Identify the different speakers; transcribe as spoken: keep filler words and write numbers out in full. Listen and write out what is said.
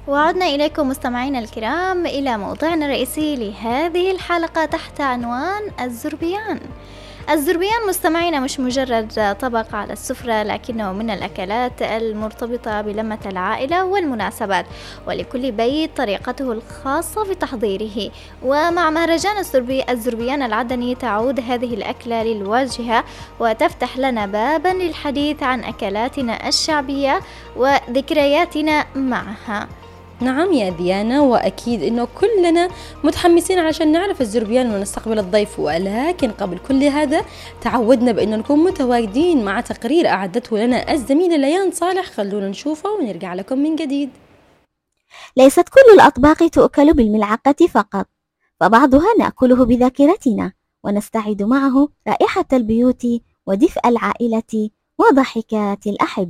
Speaker 1: وعدنا إليكم مستمعينا الكرام إلى موضوعنا الرئيسي لهذه الحلقة تحت عنوان الزربيان. الزربيان مستمعينا مش مجرد طبق على السفرة، لكنه من الأكلات المرتبطة بلمة العائلة والمناسبات، ولكل بيت طريقته الخاصة في تحضيره. ومع مهرجان الزربي الزربيان العدني تعود هذه الأكلة للواجهة وتفتح لنا بابا للحديث عن أكلاتنا الشعبية وذكرياتنا معها.
Speaker 2: نعم يا ديانا، وأكيد إنه كلنا متحمسين علشان نعرف الزربيان ونستقبل الضيف، ولكن قبل كل هذا تعودنا بأنه نكون متواجدين مع تقرير أعدته لنا الزميلة ليان صالح. خلونا نشوفه ونرجع لكم من جديد.
Speaker 3: ليست كل الأطباق تؤكل بالملعقة فقط، فبعضها نأكله بذاكرتنا ونستعيد معه رائحة البيوت ودفء العائلة وضحكات الأحبة.